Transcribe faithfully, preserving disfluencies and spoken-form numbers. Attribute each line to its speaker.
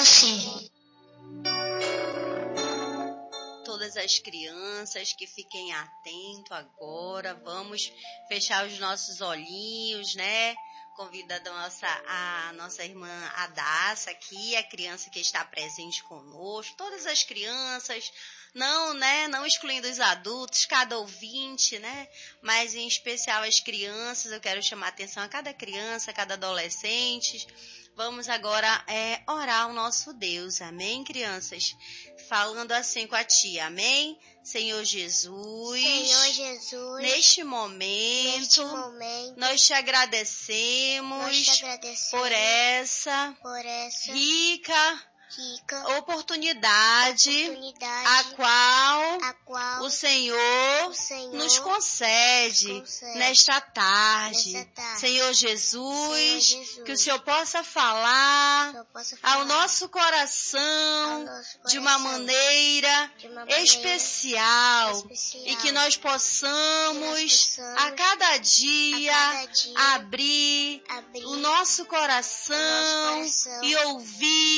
Speaker 1: você.
Speaker 2: Todas as crianças que fiquem atentos agora, vamos fechar os nossos olhinhos, né? Convidando a nossa, a nossa irmã Adassa aqui, a criança que está presente conosco, todas as crianças, não, né, não excluindo os adultos, cada ouvinte, né, mas em especial as crianças. Eu quero chamar a atenção a cada criança, a cada adolescente. Vamos agora é, orar ao nosso Deus, amém, crianças? Falando assim com a tia, amém? Senhor Jesus,
Speaker 1: Senhor Jesus,
Speaker 2: neste momento,
Speaker 1: neste momento
Speaker 2: nós te agradecemos,
Speaker 1: nós te agradecemos
Speaker 2: por essa,
Speaker 1: por essa
Speaker 2: rica,
Speaker 1: rica
Speaker 2: oportunidade,
Speaker 1: oportunidade
Speaker 2: a qual,
Speaker 1: a qual
Speaker 2: o Senhor,
Speaker 1: o Senhor
Speaker 2: nos concede,
Speaker 1: nos concede
Speaker 2: nesta tarde.
Speaker 1: nesta tarde.
Speaker 2: Senhor Jesus,
Speaker 1: Senhor Jesus,
Speaker 2: que o Senhor possa falar,
Speaker 1: o Senhor possa falar
Speaker 2: ao nosso coração,
Speaker 1: ao nosso
Speaker 2: de uma
Speaker 1: coração,
Speaker 2: maneira,
Speaker 1: de uma maneira
Speaker 2: especial,
Speaker 1: especial,
Speaker 2: e que nós possamos,
Speaker 1: que nós possamos
Speaker 2: a cada dia,
Speaker 1: a cada dia
Speaker 2: abrir,
Speaker 1: abrir
Speaker 2: o nosso coração,
Speaker 1: o nosso coração
Speaker 2: e ouvir